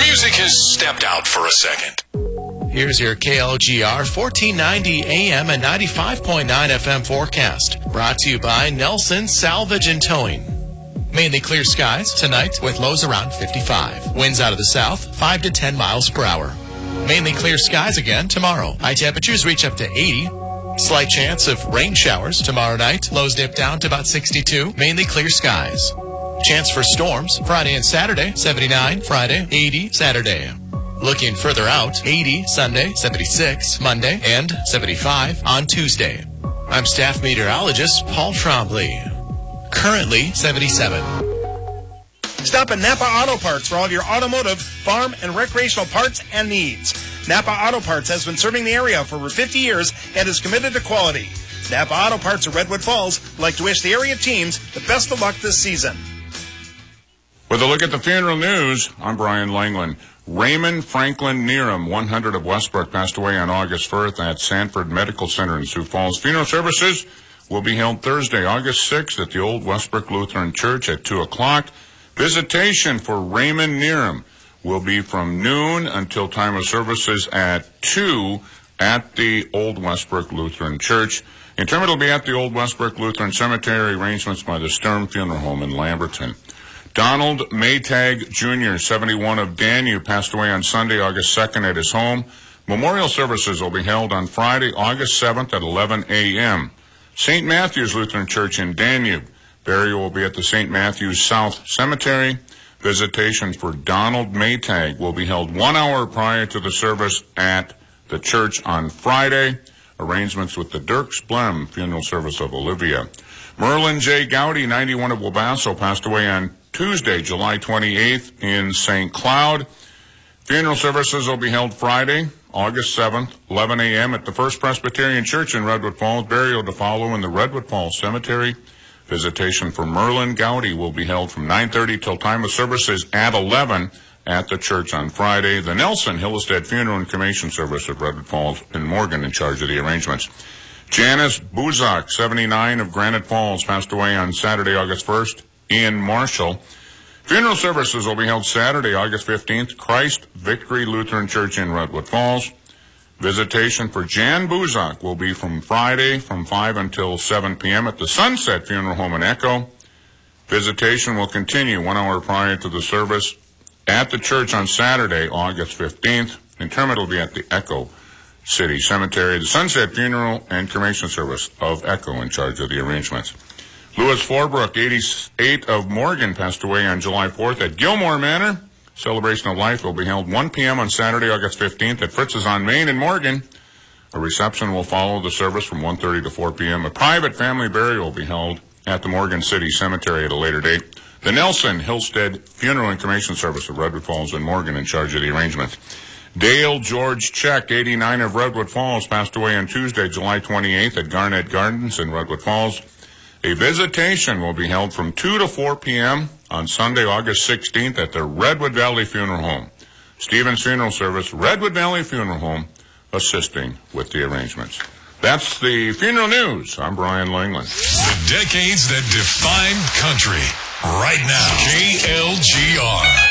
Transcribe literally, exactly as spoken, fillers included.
music has stepped out for a second. Here's your K L G R fourteen ninety A M and ninety-five point nine F M forecast. Brought to you by Nelson Salvage and Towing. Mainly clear skies tonight with lows around fifty-five. Winds out of the south, five to ten miles per hour. Mainly clear skies again tomorrow. High temperatures reach up to eighty. Slight chance of rain showers tomorrow night. Lows dip down to about sixty-two. Mainly clear skies. Chance for storms Friday and Saturday, seventy-nine. Friday, eighty. Saturday. Looking further out, eighty Sunday, seventy-six Monday, and seventy-five on Tuesday. I'm staff meteorologist Paul Trombley. Currently seventy-seven. Stop at Napa Auto Parts for all of your automotive, farm, and recreational parts and needs. Napa Auto Parts has been serving the area for over fifty years and is committed to quality. Napa Auto Parts of Redwood Falls would like to wish the area teams the best of luck this season. With a look at the funeral news, I'm Brian Langland. Raymond Franklin Neerum, one hundred of Westbrook, passed away on August first at Sanford Medical Center in Sioux Falls. Funeral services will be held Thursday, August sixth at the Old Westbrook Lutheran Church at two o'clock. Visitation for Raymond Neerum will be from noon until time of services at two at the Old Westbrook Lutheran Church. Interment will be at the Old Westbrook Lutheran Cemetery, arrangements by the Sturm Funeral Home in Lamberton. Donald Maytag Junior, seventy-one of Danube, passed away on Sunday, August second at his home. Memorial services will be held on Friday, August seventh at eleven a.m. Saint Matthew's Lutheran Church in Danube. Burial will be at the Saint Matthew's South Cemetery. Visitations for Donald Maytag will be held one hour prior to the service at the church on Friday. Arrangements with the Dirks Blem Funeral Service of Olivia. Merlin J. Gowdy, ninety-one of Wabasso, passed away on Tuesday, July twenty-eighth in Saint Cloud. Funeral services will be held Friday, August seventh, eleven a.m. at the First Presbyterian Church in Redwood Falls. Burial to follow in the Redwood Falls Cemetery. Visitation for Merlin Gowdy will be held from nine thirty till time of services at eleven at the church on Friday. The Nelson Hillestead Funeral and Cremation Service of Redwood Falls in Morgan in charge of the arrangements. Janice Buzak, seventy-nine of Granite Falls, passed away on Saturday, August first in Marshall. Funeral services will be held Saturday, August fifteenth, Christ Victory Lutheran Church in Redwood Falls. Visitation for Jan Buzak will be from Friday from five until seven p.m. at the Sunset Funeral Home in Echo. Visitation will continue one hour prior to the service at the church on Saturday, August fifteenth. Interment will be at the Echo City Cemetery. The Sunset Funeral and Cremation Service of Echo in charge of the arrangements. Louis Forbrook, eighty-eight of Morgan, passed away on July fourth at Gilmore Manor. Celebration of Life will be held one p.m. on Saturday, August fifteenth at Fritz's on Main in Morgan. A reception will follow the service from one thirty to four p.m. A private family burial will be held at the Morgan City Cemetery at a later date. The Nelson Hillstead Funeral and Cremation Service of Redwood Falls in Morgan in charge of the arrangements. Dale George Check, eighty-nine of Redwood Falls, passed away on Tuesday, July twenty-eighth at Garnett Gardens in Redwood Falls. A visitation will be held from two to four p.m. on Sunday, August sixteenth at the Redwood Valley Funeral Home. Stevens Funeral Service, Redwood Valley Funeral Home, assisting with the arrangements. That's the funeral news. I'm Brian Langland. The decades that defined country. Right now, K L G R.